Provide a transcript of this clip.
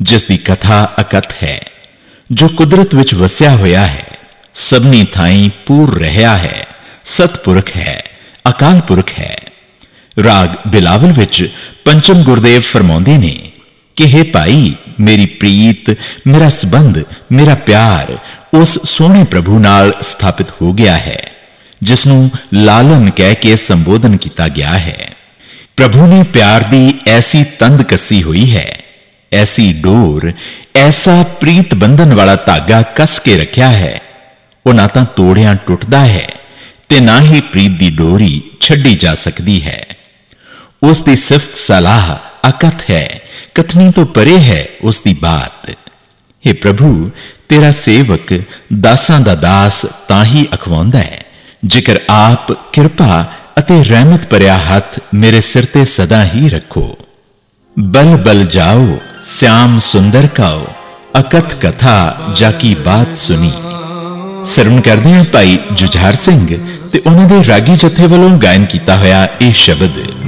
जिस दी कथा अकथ है, जो कुदरत विच वसिया होया है, सबनी थाई पूर रहा है, सतपुरख है, अकाल पुरख है। राग बिलावल विच पंचम गुरदेव फरमाउंदे ने कि हे भाई, मेरी प्रीत, मेरा संबंध, मेरा प्यार उस सोहने प्रभु नाल स्थापित हो गया है जिसनों लालन कह के संबोधन किया गया है। प्रभु ने प्यार दी ऐसी तंद कसी हुई है, ऐसी डोर, ऐसा प्रीत बंधन वाला धागा कस के रखा है, वो ना तां तोड़ियां टुटदा है ते ना ही प्रीत दी डोरी छड्डी जा सकती है। उसकी सिफत सलाह अकथ है, कथनी तो परे है उसकी बात। हे प्रभु, तेरा सेवक दासां दा दास तां ही अखवांदा है जेकर आप किरपा अते रहमत भरिया हथ मेरे सिर ते सदा ही रखो। बल बल जाओ, श्याम सुंदर काओ, अकथ कथा जाकी बात सुनी। सरवण करदे हैं भाई जुझार सिंह ते उन्हां दे रागी जथे वालों गायन कीता होया यह शब्द।